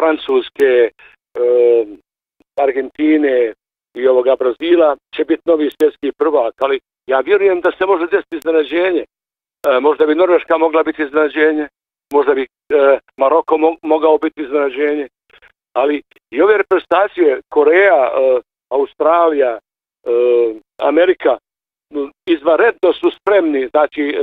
Francuske, Argentine i ovoga Brazila će biti novi svjetski prvak, ali ja vjerujem da se može desiti iznenađenje. Možda bi Norveška mogla biti iznenađenje, možda bi Maroko mogao biti iznenađenje, ali i ove reprezentacije, Koreja, Australija, Amerika, izvanredno su spremni, znači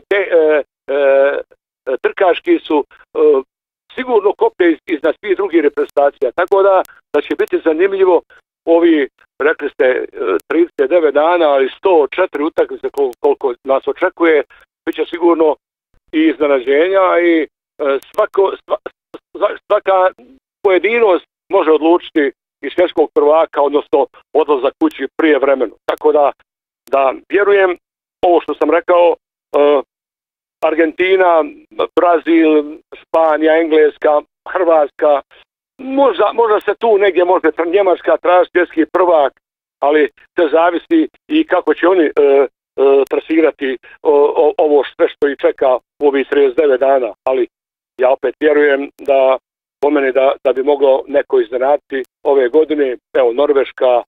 trkaški su sigurno koplje iznad svih drugih reprezentacija, tako da će biti zanimljivo ovi, rekli ste, 39 dana, ali 104 utakmice koliko nas očekuje, bit će sigurno i iznenađenja i svaka pojedinost može odlučiti i svjetskog prvaka, odnosno odlazak kući prije vremenu. Tako da vjerujem, ovo što sam rekao, Argentina, Brazil, Španija, Engleska, Hrvatska, možda se tu negdje može Njemačka tražiti svjetski prvak, ali se zavisi i kako će oni trasirati ovo sve što ih čeka u ovih 39 dana, ali ja opet vjerujem da po meni da bi moglo neko iznenaditi ove godine, evo Norveška,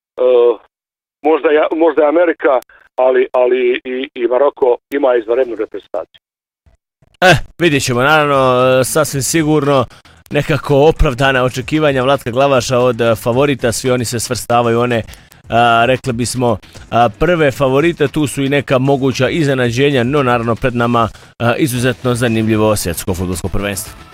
možda Amerika, ali i Maroko ima izvanrednu reprezentaciju. Vidjet ćemo, naravno, sasvim sigurno nekako opravdana očekivanja Vlatka Glavaša od favorita, svi oni se svrstavaju one, rekli bismo, prve favorite, tu su i neka moguća iznenađenja, no naravno pred nama izuzetno zanimljivo svjetsko fudbalsko prvenstvo.